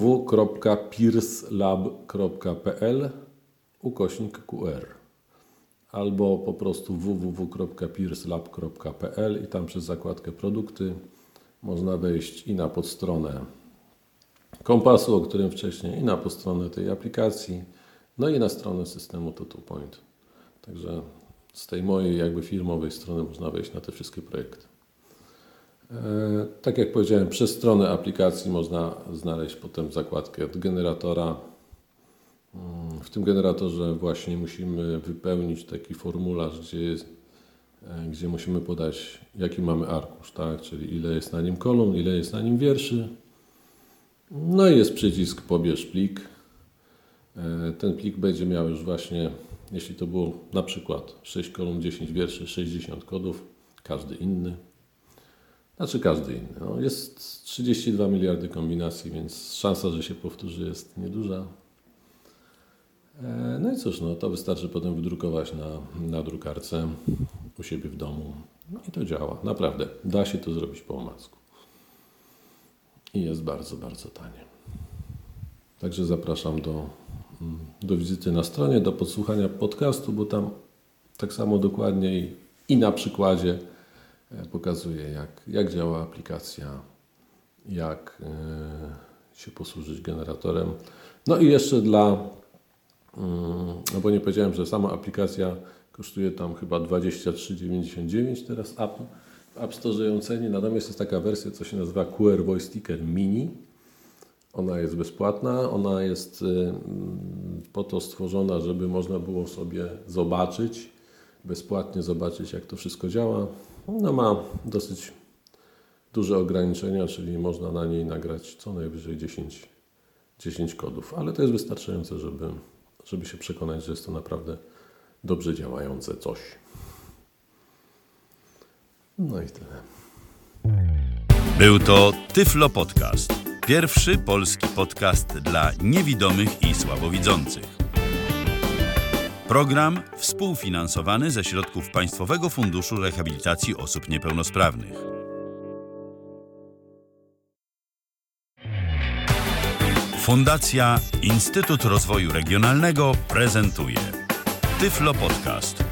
www.pearslab.pl/QR albo po prostu www.pearslab.pl i tam przez zakładkę produkty można wejść i na podstronę kompasu, o którym wcześniej, i na podstronę tej aplikacji, i na stronę systemu TotalPoint. Także z tej mojej jakby firmowej strony można wejść na te wszystkie projekty. Tak jak powiedziałem, przez stronę aplikacji można znaleźć potem zakładkę od generatora. W tym generatorze właśnie musimy wypełnić taki formularz, gdzie musimy podać, jaki mamy arkusz, tak? Czyli ile jest na nim kolumn, ile jest na nim wierszy. I jest przycisk pobierz plik. Ten plik będzie miał już właśnie, jeśli to było na przykład 6 kolumn, 10 wierszy, 60 kodów, każdy inny. Jest 32 miliardy kombinacji, więc szansa, że się powtórzy, jest nieduża. I cóż, to wystarczy potem wydrukować na drukarce u siebie w domu. I to działa. Naprawdę. Da się to zrobić po omacku. I jest bardzo, bardzo tanie. Także zapraszam do wizyty na stronie, do podsłuchania podcastu, bo tam tak samo dokładnie i na przykładzie pokazuję, jak działa aplikacja, jak się posłużyć generatorem. I jeszcze bo nie powiedziałem, że sama aplikacja kosztuje tam chyba 23,99 teraz w App Store ją ceni, natomiast jest taka wersja, co się nazywa QR Voice Sticker Mini. Ona jest bezpłatna, ona jest po to stworzona, żeby można było sobie bezpłatnie zobaczyć, jak to wszystko działa. Ma dosyć duże ograniczenia, czyli można na niej nagrać co najwyżej 10 kodów, ale to jest wystarczające, żeby się przekonać, że jest to naprawdę dobrze działające coś. I tyle. Był to Tyflo Podcast. Pierwszy polski podcast dla niewidomych i słabowidzących. Program współfinansowany ze środków Państwowego Funduszu Rehabilitacji Osób Niepełnosprawnych. Fundacja Instytut Rozwoju Regionalnego prezentuje Tyflo Podcast.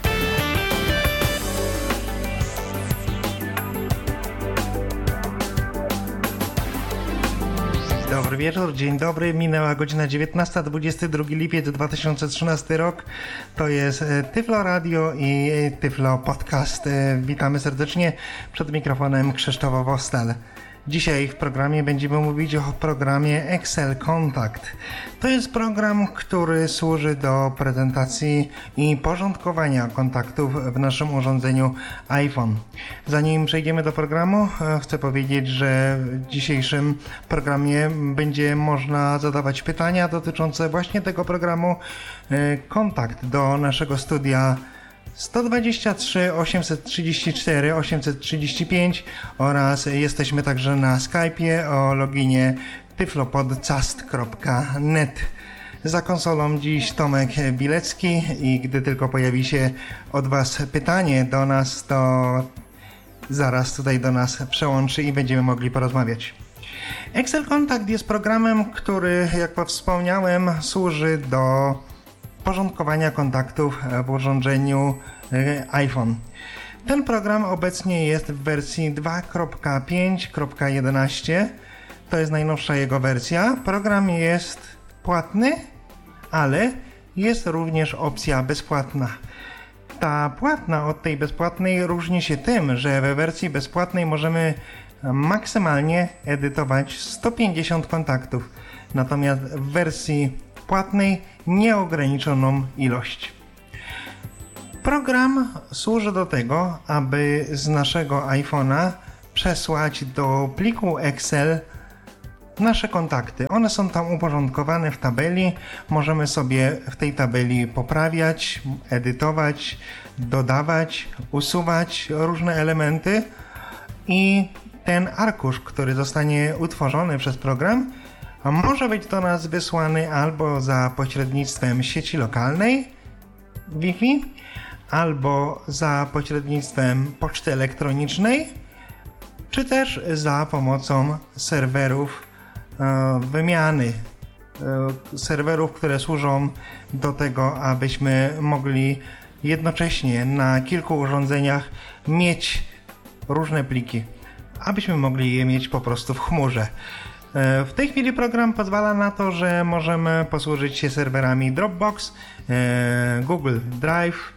Dobry wieczór, dzień dobry. Minęła godzina 19, 22 lipiec 2013 rok. To jest Tyflo Radio i Tyflo Podcast. Witamy serdecznie, przed mikrofonem Krzysztof Wostal. Dzisiaj w programie będziemy mówić o programie Excel Contact. To jest program, który służy do prezentacji i porządkowania kontaktów w naszym urządzeniu iPhone. Zanim przejdziemy do programu, chcę powiedzieć, że w dzisiejszym programie będzie można zadawać pytania dotyczące właśnie tego programu Kontakt do naszego studia 123 834 835 oraz jesteśmy także na Skype'ie o loginie tyflopodcast.net. Za konsolą dziś Tomek Bilecki i gdy tylko pojawi się od Was pytanie do nas, to zaraz tutaj do nas przełączy i będziemy mogli porozmawiać. Excel Contact jest programem, który, jak wspomniałem, służy do porządkowania kontaktów w urządzeniu iPhone. Ten program obecnie jest w wersji 2.5.11. To jest najnowsza jego wersja. Program jest płatny, ale jest również opcja bezpłatna. Ta płatna od tej bezpłatnej różni się tym, że we wersji bezpłatnej możemy maksymalnie edytować 150 kontaktów, natomiast w wersji płatnej nieograniczoną ilość. Program służy do tego, aby z naszego iPhone'a przesłać do pliku Excel nasze kontakty. One są tam uporządkowane w tabeli. Możemy sobie w tej tabeli poprawiać, edytować, dodawać, usuwać różne elementy i ten arkusz, który zostanie utworzony przez program, może być do nas wysłany albo za pośrednictwem sieci lokalnej Wi-Fi, albo za pośrednictwem poczty elektronicznej, czy też za pomocą serwerów wymiany, serwerów, które służą do tego, abyśmy mogli jednocześnie na kilku urządzeniach mieć różne pliki, abyśmy mogli je mieć po prostu w chmurze. W tej chwili program pozwala na to, że możemy posłużyć się serwerami Dropbox, Google Drive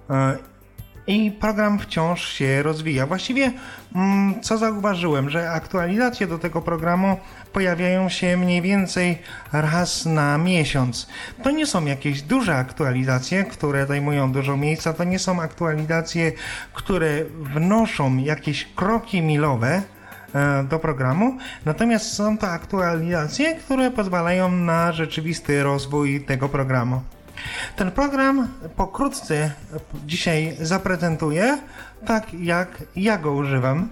i program wciąż się rozwija. Właściwie co zauważyłem, że aktualizacje do tego programu pojawiają się mniej więcej raz na miesiąc. To nie są jakieś duże aktualizacje, które zajmują dużo miejsca, to nie są aktualizacje, które wnoszą jakieś kroki milowe do programu, natomiast są to aktualizacje, które pozwalają na rzeczywisty rozwój tego programu. Ten program pokrótce dzisiaj zaprezentuję, tak jak ja go używam.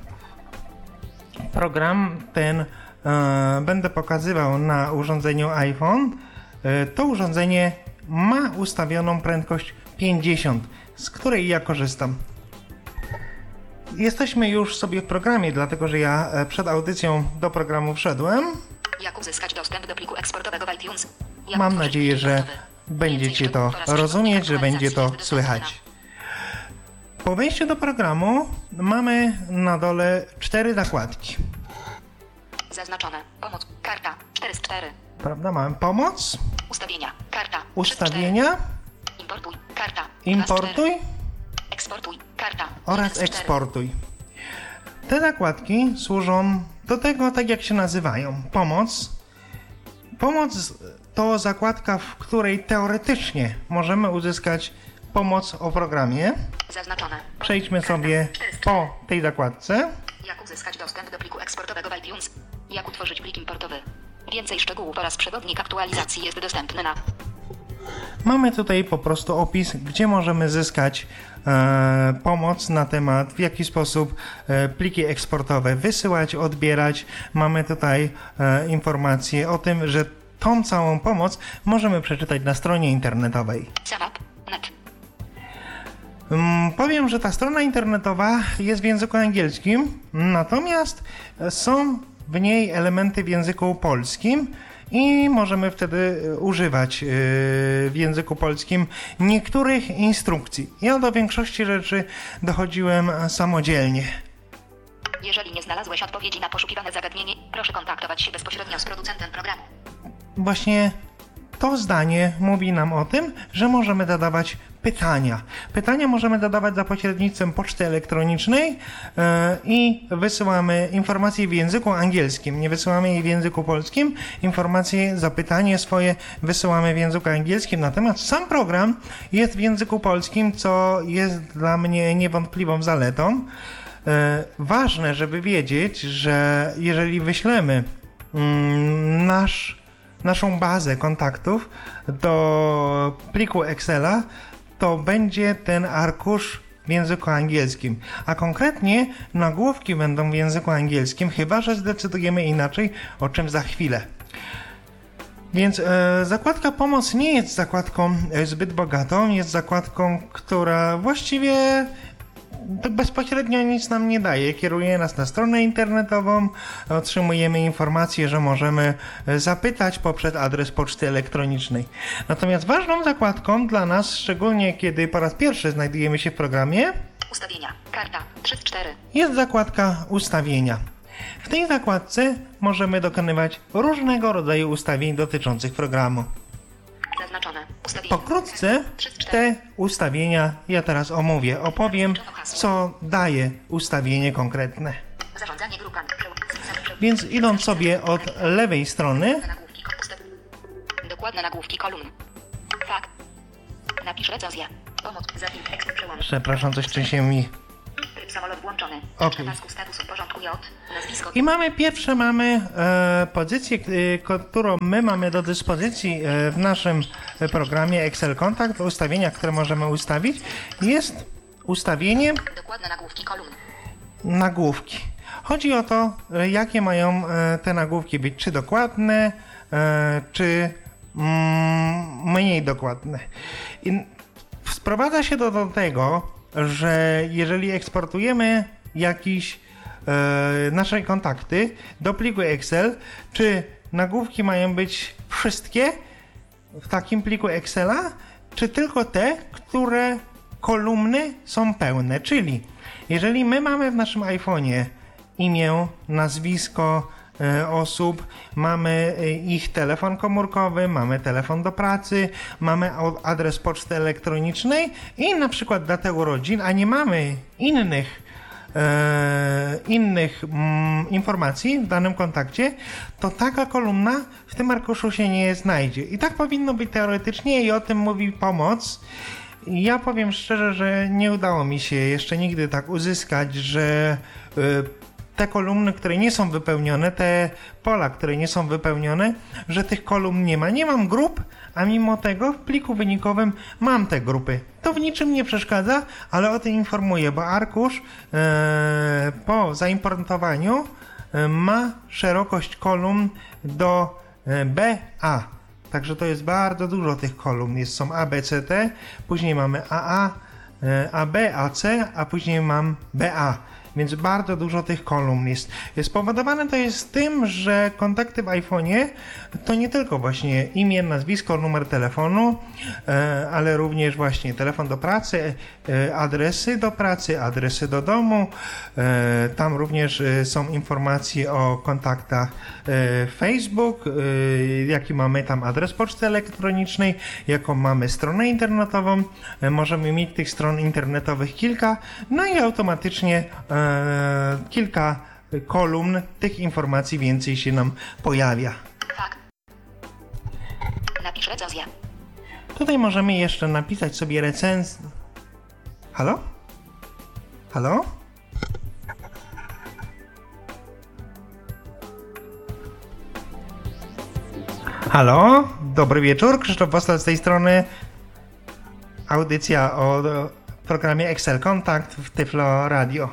Program ten będę pokazywał na urządzeniu iPhone. To urządzenie ma ustawioną prędkość 50, z której ja korzystam. Jesteśmy już sobie w programie, dlatego że ja przed audycją do programu wszedłem. Jak uzyskać dostęp do pliku eksportowego w iTunes? Mam nadzieję, że będziecie to rozumieć, że będzie to słychać. Po wejściu do programu mamy na dole 4 zakładki. Zaznaczone. Pomoc. Karta. 4 z 4. Prawda? Mamy pomoc. Ustawienia. Karta. Ustawienia. Importuj. Karta. Importuj. Eksportuj. Karta. Oraz eksportuj. Te zakładki służą do tego, tak jak się nazywają. Pomoc. Pomoc to zakładka, w której teoretycznie możemy uzyskać pomoc o programie. Zaznaczone. Przejdźmy sobie po tej zakładce. Jak uzyskać dostęp do pliku eksportowego w iTunes? Jak utworzyć plik importowy? Więcej szczegółów oraz przewodnik aktualizacji jest dostępny na... Mamy tutaj po prostu opis, gdzie możemy zyskać pomoc na temat, w jaki sposób pliki eksportowe wysyłać, odbierać. Mamy tutaj informacje o tym, że tą całą pomoc możemy przeczytać na stronie internetowej. Powiem, że ta strona internetowa jest w języku angielskim, natomiast są w niej elementy w języku polskim i możemy wtedy używać w języku polskim niektórych instrukcji. Ja do większości rzeczy dochodziłem samodzielnie. Jeżeli nie znalazłeś odpowiedzi na poszukiwane zagadnienie, proszę kontaktować się bezpośrednio z producentem programu. Właśnie to zdanie mówi nam o tym, że możemy zadawać pytania. Pytania możemy zadawać za pośrednictwem poczty elektronicznej i wysyłamy informacje w języku angielskim. Nie wysyłamy jej w języku polskim. Informacje, zapytanie swoje wysyłamy w języku angielskim. Natomiast sam program jest w języku polskim, co jest dla mnie niewątpliwą zaletą. Ważne, żeby wiedzieć, że jeżeli wyślemy naszą bazę kontaktów do pliku Excela, to będzie ten arkusz w języku angielskim, a konkretnie nagłówki będą w języku angielskim, chyba że zdecydujemy inaczej, o czym za chwilę. Więc zakładka pomoc nie jest zakładką zbyt bogatą, jest zakładką, która właściwie bezpośrednio nic nam nie daje. Kieruje nas na stronę internetową, otrzymujemy informację, że możemy zapytać poprzez adres poczty elektronicznej. Natomiast ważną zakładką dla nas, szczególnie kiedy po raz pierwszy znajdujemy się w programie, ustawienia, karta, 3 z 4, jest zakładka ustawienia. W tej zakładce możemy dokonywać różnego rodzaju ustawień dotyczących programu. Zaznaczone. pokrótce te ustawienia ja teraz omówię. Opowiem, co daje ustawienie konkretne. Zarządzanie grupami. Więc idąc sobie od lewej strony. Dokładne nagłówki kolumn. Fakt. Napisz recenzję. Pomoc. Zapin. Ekspert przełącz. Przepraszam, coś trzęsie mi. Tryb samolot włączony. Okay. Pasku status w porządku J. Nazwisko. I mamy pozycję, którą my mamy do dyspozycji w naszym programie Excel Contact. W ustawieniach, które możemy ustawić, jest ustawienie Dokładne nagłówki kolumn. Nagłówki. Chodzi o to, jakie mają te nagłówki być, czy dokładne, czy mniej dokładne. I sprowadza się do tego, że jeżeli eksportujemy jakieś nasze kontakty do pliku Excel, czy nagłówki mają być wszystkie w takim pliku Excela, czy tylko te, które kolumny są pełne, czyli jeżeli my mamy w naszym iPhone'ie imię, nazwisko osób, mamy ich telefon komórkowy, mamy telefon do pracy, mamy adres poczty elektronicznej i na przykład datę urodzin, a nie mamy innych informacji w danym kontakcie, to taka kolumna w tym arkuszu się nie znajdzie. I tak powinno być teoretycznie i o tym mówi pomoc. Ja powiem szczerze, że nie udało mi się jeszcze nigdy tak uzyskać, że te kolumny, które nie są wypełnione, te pola, które nie są wypełnione, że tych kolumn nie ma. Nie mam grup, a mimo tego w pliku wynikowym mam te grupy. To w niczym nie przeszkadza, ale o tym informuję, bo arkusz po zaimportowaniu ma szerokość kolumn do BA. Także to jest bardzo dużo tych kolumn. Są A, B, C, D, później mamy AA, AB, AC, a później mam BA. Więc bardzo dużo tych kolumn jest. Spowodowane to jest tym, że kontakty w iPhone'ie to nie tylko właśnie imię, nazwisko, numer telefonu, ale również właśnie telefon do pracy, adresy do pracy, adresy do domu. Tam również są informacje o kontaktach Facebook, jaki mamy tam adres poczty elektronicznej, jaką mamy stronę internetową. Możemy mieć tych stron internetowych kilka, no i automatycznie kilka kolumn tych informacji więcej się nam pojawia. Fakt. Napisz recenzję. Tutaj możemy jeszcze napisać sobie recenzję. Halo? Halo? Halo? Dobry wieczór, Krzysztof Postel z tej strony. Audycja o programie Excel Contact w Tyflo Radio.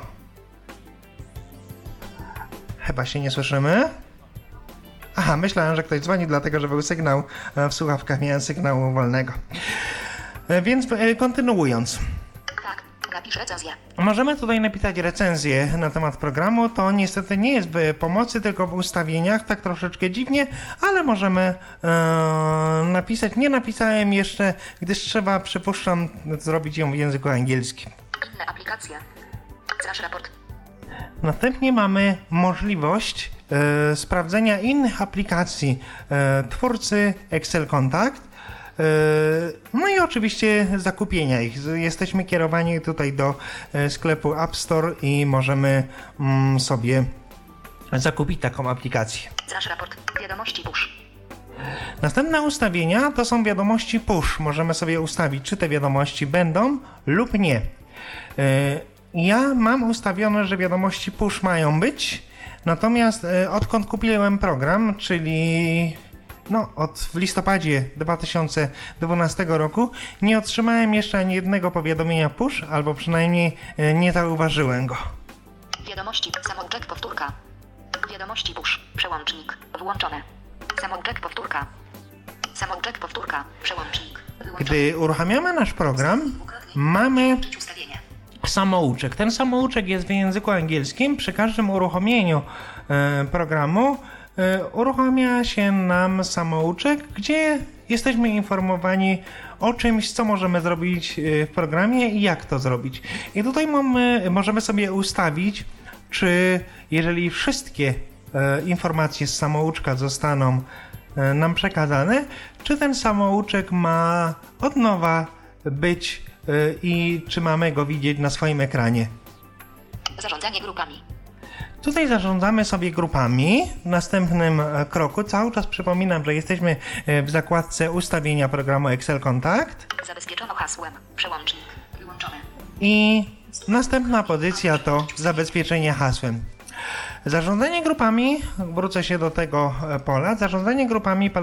Chyba się nie słyszymy. Aha, myślałem, że ktoś dzwoni, dlatego że był sygnał w słuchawkach, miałem sygnału wolnego. Więc kontynuując. Tak, napisz recenzję. Możemy tutaj napisać recenzję na temat programu. To niestety nie jest w pomocy, tylko w ustawieniach, tak troszeczkę dziwnie, ale możemy napisać. Nie napisałem jeszcze, gdyż trzeba, przypuszczam, zrobić ją w języku angielskim. Inne aplikacje. Zrasz raport. Następnie mamy możliwość sprawdzenia innych aplikacji twórcy Excel Contact. No i oczywiście zakupienia ich. Jesteśmy kierowani tutaj do sklepu App Store i możemy sobie zakupić taką aplikację. Zrasz raport. Wiadomości push. Następne ustawienia to są wiadomości push. Możemy sobie ustawić, czy te wiadomości będą lub nie. Ja mam ustawione, że wiadomości push mają być, natomiast odkąd kupiłem program, czyli w listopadzie 2012 roku, nie otrzymałem jeszcze ani jednego powiadomienia push, albo przynajmniej nie zauważyłem go. Wiadomości, samouczek, powtórka. Wiadomości push, przełącznik, włączone. Samouczek, powtórka. Samouczek, powtórka, przełącznik, wyłączony. Gdy uruchamiamy nasz program, mamy samouczek. Ten samouczek jest w języku angielskim. Przy każdym uruchomieniu programu uruchamia się nam samouczek, gdzie jesteśmy informowani o czymś, co możemy zrobić w programie i jak to zrobić. I tutaj możemy sobie ustawić, czy jeżeli wszystkie informacje z samouczka zostaną nam przekazane, czy ten samouczek ma od nowa być i czy mamy go widzieć na swoim ekranie. Zarządzanie grupami. Tutaj zarządzamy sobie grupami. W następnym kroku cały czas przypominam, że jesteśmy w zakładce ustawienia programu Excel Kontakt. Zabezpieczono hasłem. Przełącznik. Wyłączone. I następna pozycja to zabezpieczenie hasłem. Zarządzanie grupami, wrócę się do tego pola, zarządzanie grupami